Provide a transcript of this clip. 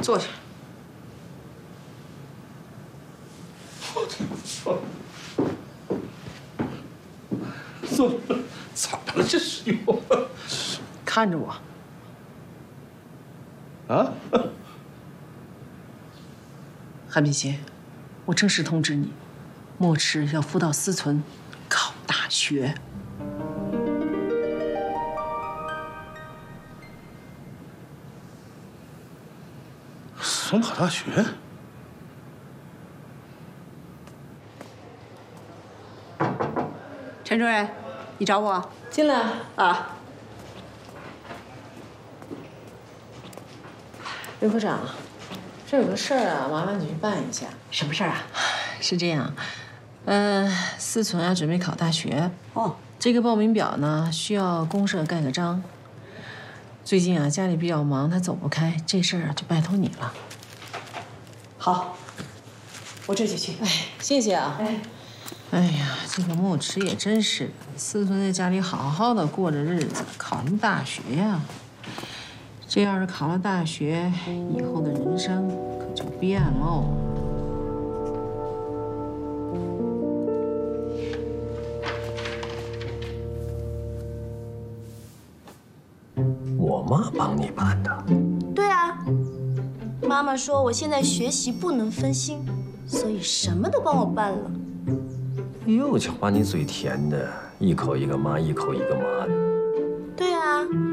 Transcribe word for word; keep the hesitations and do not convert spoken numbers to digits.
坐下。 怎么了？怎么了？这是又…… 看着我。 啊？ 韩品贤，我正式通知你，墨池要辅导思存考大学。 思存考大学？ 陈主任，你找我？ 进来啊。 刘科长，这有个事儿啊，麻烦你去办一下。 什么事儿啊？ 是这样，呃，思存啊准备考大学。 哦， 这个报名表呢需要公社盖个章。最近啊家里比较忙，他走不开，这事儿就拜托你了。 好，我这就去。 哎，谢谢啊。哎，哎呀，这个墨池也真是的，思存在家里好好的过着日子，考什么大学呀？这要是考了大学，以后的人生可就变喽。 我妈帮你办的。 对啊，妈妈说我现在学习不能分心，所以什么都帮我办了。 又瞧把你嘴甜的，一口一个妈，一口一个妈的。 对啊，